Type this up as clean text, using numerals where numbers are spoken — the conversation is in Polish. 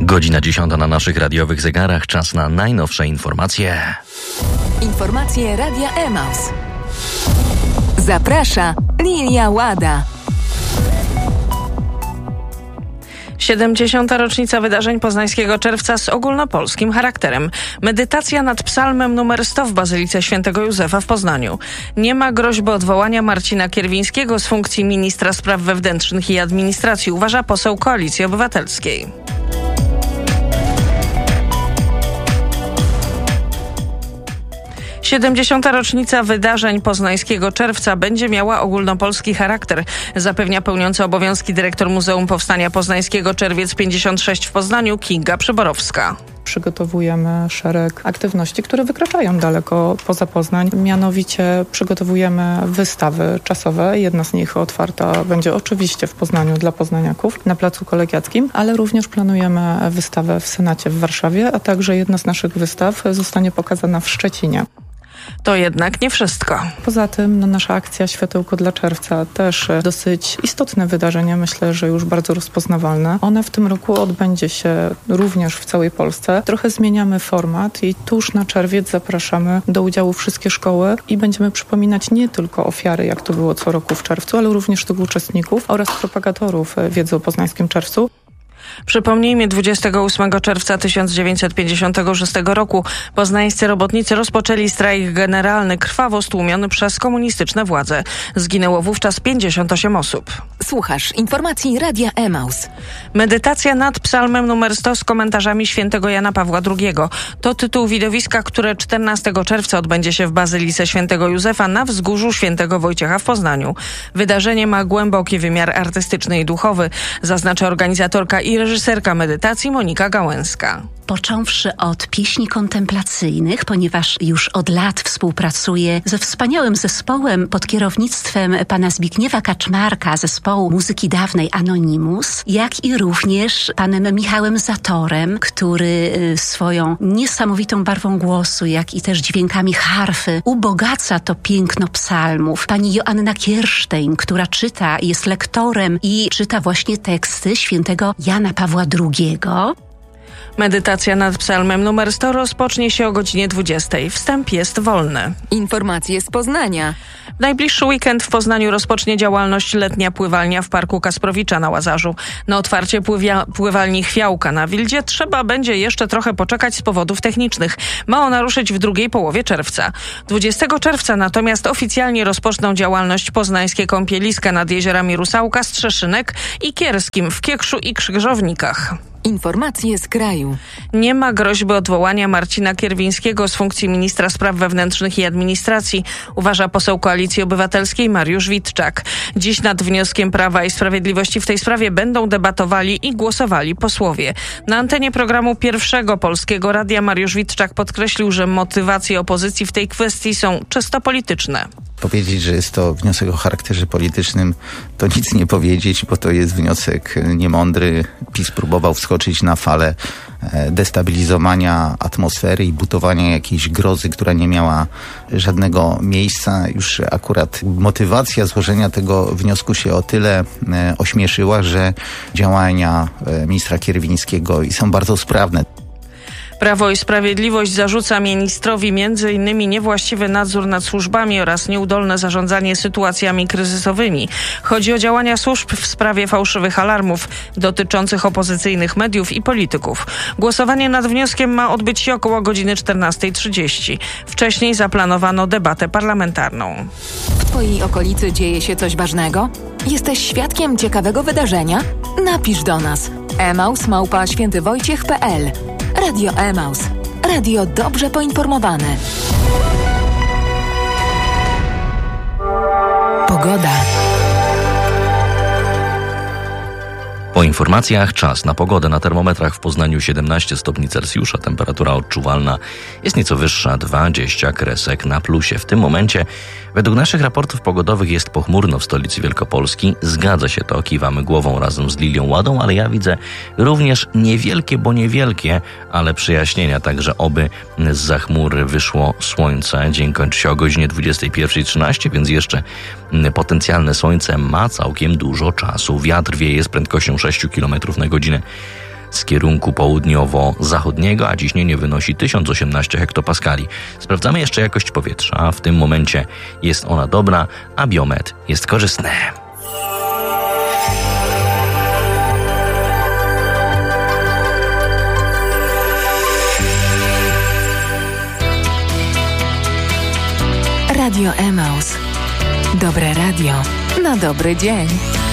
Godzina 10 na naszych radiowych zegarach. Czas na najnowsze informacje. Informacje Radia Emaus. Zaprasza Lilia Łada. 70. rocznica wydarzeń poznańskiego czerwca z ogólnopolskim charakterem. Medytacja nad psalmem numer 100 w Bazylice Świętego Józefa w Poznaniu. Nie ma groźby odwołania Marcina Kierwińskiego z funkcji ministra spraw wewnętrznych i administracji, uważa poseł Koalicji Obywatelskiej. Siedemdziesiąta rocznica wydarzeń poznańskiego czerwca będzie miała ogólnopolski charakter, zapewnia pełniący obowiązki dyrektor Muzeum Powstania Poznańskiego Czerwiec 56 w Poznaniu Kinga Przyborowska. Przygotowujemy szereg aktywności, które wykraczają daleko poza Poznań. Mianowicie przygotowujemy wystawy czasowe. Jedna z nich otwarta będzie oczywiście w Poznaniu dla poznaniaków na Placu Kolegiackim, ale również planujemy wystawę w Senacie w Warszawie, a także jedna z naszych wystaw zostanie pokazana w Szczecinie. To jednak nie wszystko. Poza tym nasza akcja Światełko dla czerwca też dosyć istotne wydarzenie, myślę, że już bardzo rozpoznawalne. One w tym roku odbędzie się również w całej Polsce. Trochę zmieniamy format i tuż na czerwiec zapraszamy do udziału wszystkie szkoły i będziemy przypominać nie tylko ofiary, jak to było co roku w czerwcu, ale również tych uczestników oraz propagatorów wiedzy o poznańskim czerwcu. Przypomnijmy, 28 czerwca 1956 roku poznańscy robotnicy rozpoczęli strajk generalny, krwawo stłumiony przez komunistyczne władze. Zginęło wówczas 58 osób. Słuchasz informacji Radia Emaus. Medytacja nad psalmem numer 100 z komentarzami świętego Jana Pawła II. To tytuł widowiska, które 14 czerwca odbędzie się w Bazylice Świętego Józefa na wzgórzu Świętego Wojciecha w Poznaniu. Wydarzenie ma głęboki wymiar artystyczny i duchowy, zaznacza organizatorka i reżyserka medytacji Monika Gałęska. Począwszy od pieśni kontemplacyjnych, ponieważ już od lat współpracuję ze wspaniałym zespołem pod kierownictwem pana Zbigniewa Kaczmarka, zespołu muzyki dawnej Anonimus, jak i również panem Michałem Zatorem, który swoją niesamowitą barwą głosu, jak i też dźwiękami harfy ubogaca to piękno psalmów. Pani Joanna Kiersztejn, która czyta, jest lektorem i czyta właśnie teksty świętego Jana Pawła II. Medytacja nad psalmem numer 100 rozpocznie się o godzinie 20. Wstęp jest wolny. Informacje z Poznania. W najbliższy weekend w Poznaniu rozpocznie działalność letnia pływalnia w Parku Kasprowicza na Łazarzu. Na otwarcie pływalni Chwiałka na Wildzie trzeba będzie jeszcze trochę poczekać z powodów technicznych. Ma ona ruszyć w drugiej połowie czerwca. 20 czerwca natomiast oficjalnie rozpoczną działalność poznańskie kąpieliska nad jeziorami Rusałka, Strzeszynek i Kierskim w Kiekszu i Krzyżownikach. Informacje z kraju. Nie ma groźby odwołania Marcina Kierwińskiego z funkcji ministra spraw wewnętrznych i administracji, uważa poseł Koalicji Obywatelskiej Mariusz Witczak. Dziś nad wnioskiem Prawa i Sprawiedliwości w tej sprawie będą debatowali i głosowali posłowie. Na antenie programu Pierwszego Polskiego Radia Mariusz Witczak podkreślił, że motywacje opozycji w tej kwestii są czysto polityczne. Powiedzieć, że jest to wniosek o charakterze politycznym, to nic nie powiedzieć, bo to jest wniosek niemądry. PiS próbował wskoczyć na falę destabilizowania atmosfery i budowania jakiejś grozy, która nie miała żadnego miejsca. Już akurat motywacja złożenia tego wniosku się o tyle ośmieszyła, że działania ministra Kierwińskiego są bardzo sprawne. Prawo i Sprawiedliwość zarzuca ministrowi m.in. niewłaściwy nadzór nad służbami oraz nieudolne zarządzanie sytuacjami kryzysowymi. Chodzi o działania służb w sprawie fałszywych alarmów dotyczących opozycyjnych mediów i polityków. Głosowanie nad wnioskiem ma odbyć się około godziny 14:30. Wcześniej zaplanowano debatę parlamentarną. W twojej okolicy dzieje się coś ważnego? Jesteś świadkiem ciekawego wydarzenia? Napisz do nas. emaus@świętywojciech.pl. Radio Emaus. Radio dobrze poinformowane. Pogoda. Po informacjach czas na pogodę. Na termometrach w Poznaniu 17 stopni Celsjusza. Temperatura odczuwalna jest nieco wyższa, 20 kresek na plusie. W tym momencie według naszych raportów pogodowych jest pochmurno w stolicy Wielkopolski. Zgadza się to, kiwamy głową razem z Lilią Ładą, ale ja widzę również niewielkie, bo niewielkie, ale przejaśnienia. Także oby zza chmur wyszło słońce. Dzień kończy się o godzinie 21:13, więc jeszcze potencjalne słońce ma całkiem dużo czasu. Wiatr wieje z prędkością 6 km na godzinę. z kierunku południowo-zachodniego, a ciśnienie wynosi 1018 hektopaskali. Sprawdzamy jeszcze jakość powietrza. W tym momencie jest ona dobra, a biometr jest korzystny. Radio Emaus. Dobre radio na dobry dzień.